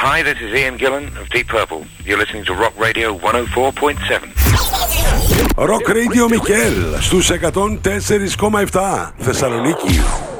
Hi, this is Ian Gillan of Deep Purple. You're listening to Rock Radio 104.7. Rock Radio Μικέλ στους 104,7 Θεσσαλονίκη.